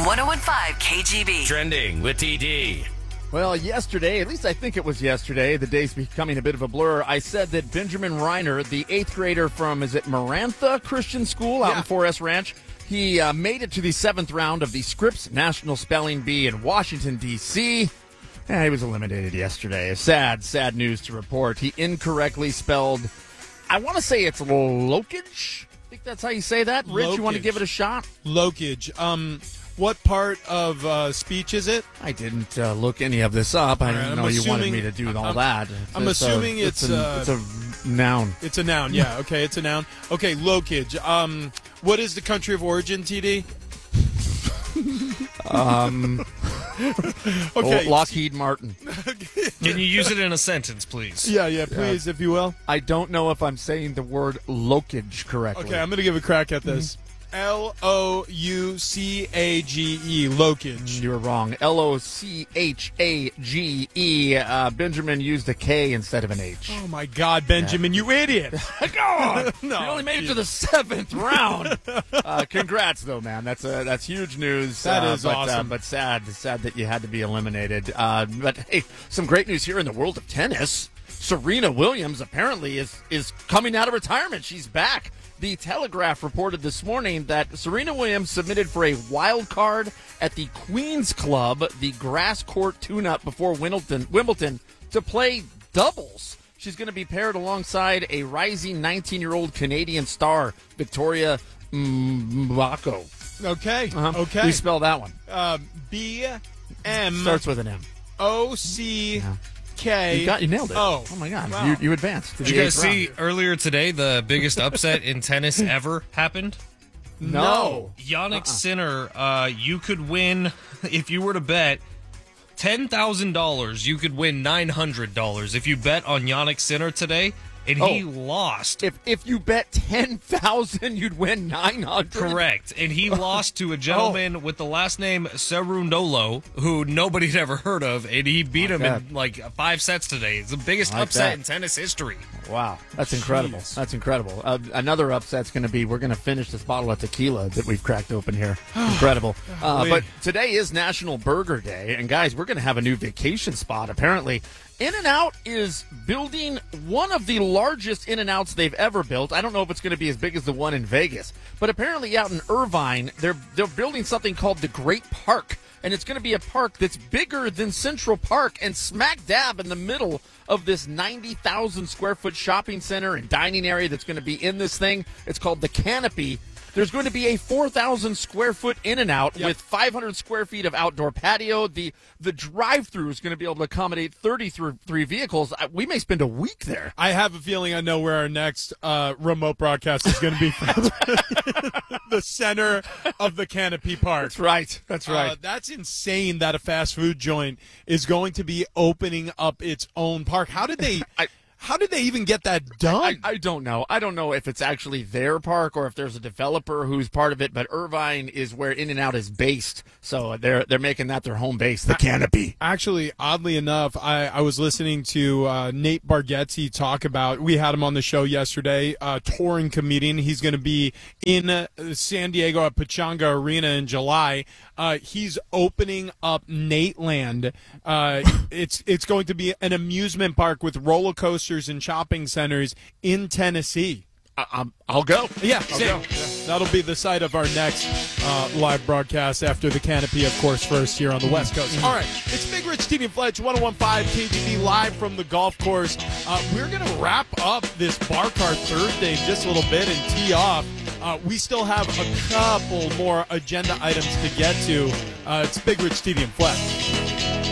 101.5 KGB. Trending with TD. Well, yesterday, at least I think it was yesterday, the day's becoming a bit of a blur, I said that Benjamin Reiner, the 8th grader from, is it Marantha Christian School out in Forest Ranch, he made it to the 7th round of the Scripps National Spelling Bee in Washington, D.C. He was eliminated yesterday. Sad news to report. He incorrectly spelled, I want to say it's Lokage. I think that's how you say that. Rich, Lokage. You want to give it a shot? Lokage. What part of speech is it? I didn't look any of this up. I didn't know you wanted me to do all that. I'm assuming it's a noun. It's a noun, yeah. Okay, it's a noun. Okay, Lokage. What is the country of origin, TD? Okay. Lockheed Martin. Can you use it in a sentence, please? Yeah, please, if you will. I don't know if I'm saying the word lokage correctly. Okay, I'm going to give a crack at this. L-O-U-C-A-G-E, Lokage. You were wrong. L-O-C-H-A-G-E. Benjamin used a K instead of an H. Oh, my God, Benjamin, you idiot. God! No, you only made it to the 7th round. Congrats, though, man. That's huge news. That is awesome. But sad that you had to be eliminated. But, hey, some great news here in the world of tennis. Serena Williams apparently is coming out of retirement. She's back. The Telegraph reported this morning that Serena Williams submitted for a wild card at the Queen's Club, the grass court tune-up before Wimbledon, to play doubles. She's going to be paired alongside a rising 19-year-old Canadian star, Victoria Mbako. Okay, Okay. You spell that one. B-M. Starts with an M. O-C... Yeah. Okay. You nailed it. Oh my God. Wow. You advanced. Did you guys see earlier today the biggest upset in tennis ever happened? No. Jannik Sinner, you could win, if you were to bet $10,000, you could win $900 if you bet on Jannik Sinner today, and he lost. If you bet 10,000, you'd win 900. Correct. And he lost to a gentleman with the last name Cerundolo, who nobody'd ever heard of, and he beat him in like 5 sets today. It's the biggest upset in tennis history. Wow. That's incredible. That's incredible. Another upset's going to be we're going to finish this bottle of tequila that we've cracked open here. Incredible. But today is National Burger Day, and guys, we're going to have a new vacation spot, apparently. In-N-Out is building one of the largest In-N-Outs they've ever built. I don't know if it's going to be as big as the one in Vegas, but apparently out in Irvine, they're building something called the Great Park, and it's going to be a park that's bigger than Central Park and smack dab in the middle of this 90,000 square foot shopping center and dining area that's going to be in this thing. It's called the Canopy. There's going to be a 4,000 square foot In-N-Out with 500 square feet of outdoor patio. The drive-through is going to be able to accommodate 33 vehicles. We may spend a week there. I have a feeling I know where our next remote broadcast is going to be from. The center of the Canopy Park. That's right. That's insane that a fast food joint is going to be opening up its own park. How did they... How did they even get that done? I don't know. I don't know if it's actually their park or if there's a developer who's part of it, but Irvine is where In-N-Out is based, so they're making that their home base, the Canopy. Actually, oddly enough, I was listening to Nate Bargatze talk about, we had him on the show yesterday, touring comedian. He's going to be in San Diego at Pechanga Arena in July. He's opening up Nateland. It's going to be an amusement park with roller coasters and shopping centers in Tennessee. I'll go. Yeah, same. That'll be the site of our next live broadcast after the Canopy, of course, first here on the West Coast. All right, it's Big Rich, TD and Fletch, 101.5 KGB live from the golf course. We're going to wrap up this Bar Cart Thursday in just a little bit and tee off. We still have a couple more agenda items to get to. It's Big Rich, TD and Fletch.